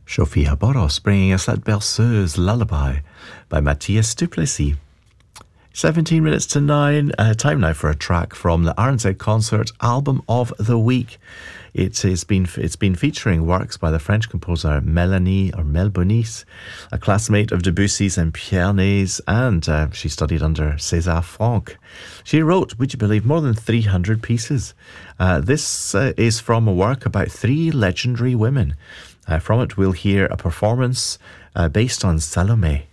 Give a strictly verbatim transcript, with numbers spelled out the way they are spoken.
Sophia Boros bringing us that Berceuse Lullaby by Matthias Duplessis. seventeen minutes to nine, uh, time now for a track from the R N Z Concert Album of the Week. It has been, it's been featuring works by the French composer Melanie or Mel Bonis, a classmate of Debussy's and Pierre Ney's, and uh, she studied under César Franck. She wrote, would you believe, more than three hundred pieces. Uh, this uh, is from a work about three legendary women. Uh, from it we'll hear a performance uh, based on Salome.